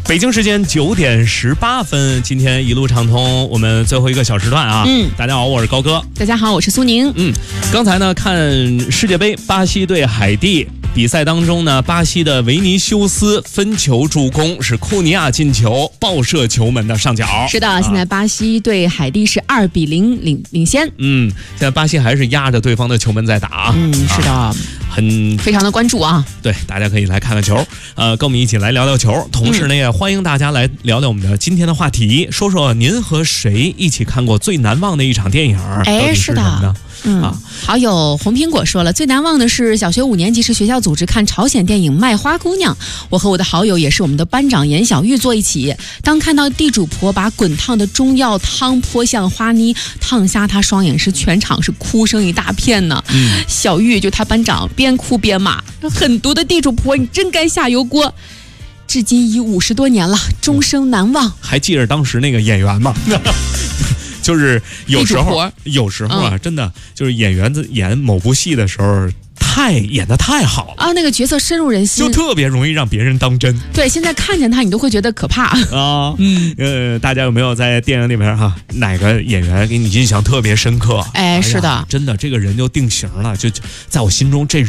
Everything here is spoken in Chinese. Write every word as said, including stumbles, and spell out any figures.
北京时间九点十八分，今天一路畅通，我们最后一个小时段啊。嗯，大家好，我是高哥。 大家好，我是苏宁。 嗯，刚才呢看世界杯，巴西对海地比赛当中呢，巴西的维尼修斯分球助攻，是库尼亚进球，爆射球门的上角。 是的，现在巴西对海地是二比零领领先。 嗯，现在巴西还是压着对方的球门在打。 嗯，是的。啊很非常的关注啊， 对，大家可以来看看球，呃，跟我们一起来聊聊球。同时呢，也欢迎大家来聊聊我们的今天的话题，说说您和谁一起看过最难忘的一场电影？ 哎， 是的。嗯，啊，好友红苹果说了，最难忘的是小学五年级时学校组织看朝鲜电影《卖花姑娘》，我和我的好友也是我们的班长严小玉坐一起，当看到地主婆把滚烫的中药汤泼向花妮，烫瞎她双眼时，全场是哭声一大片呢。嗯，小玉就他班长边哭边骂，狠毒的地主婆，你真该下油锅。至今已五十多年了，终生难忘。 还记着当时那个演员吗？就是有时候，有时候啊，嗯、真的就是演员在演某部戏的时候，太演得太好了啊，那个角色深入人心， 就特别容易让别人当真。 对，现在看见他，你都会觉得可怕啊。嗯，呃，大家有没有在电影里面哈，哪个演员给你印象特别深刻？ 哎，是的， 真的，这个人就定型了，就在我心中这人。